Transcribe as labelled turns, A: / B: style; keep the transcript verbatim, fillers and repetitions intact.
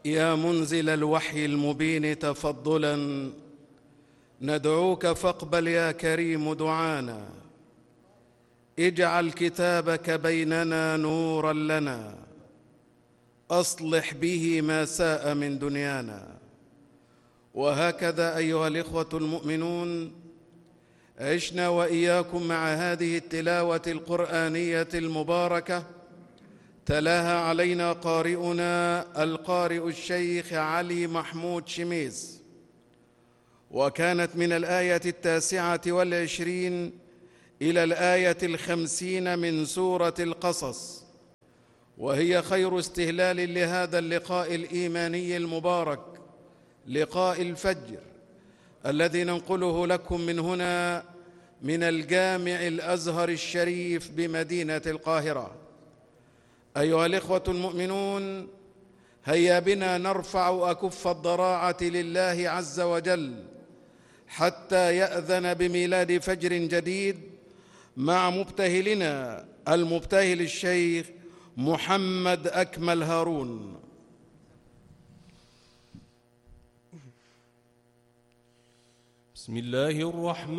A: يا منزل الوحي المبين تفضلا ندعوك فاقبل يا كريم دعانا. اجعل كتابك بيننا نورا لنا، أصلح به ما ساء من دنيانا. وهكذا أيها الإخوة المؤمنون، عشنا وإياكم مع هذه التلاوة القرآنية المباركة تلاها علينا قارئنا القارئ الشيخ علي محمود شميس، وكانت من الآية التاسعة والعشرين إلى الآية الخمسين من سورة القصص، وهي خير استهلال لهذا اللقاء الإيماني المبارك، لقاء الفجر الذي ننقله لكم من هنا من الجامع الأزهر الشريف بمدينة القاهرة. أيها الإخوة المؤمنون، هيا بنا نرفع أكف الضراعة لله عز وجل حتى يأذن بميلاد فجر جديد مع مبتهلنا المبتهل الشيخ محمد أكمل هارون.
B: بسم الله الرحمن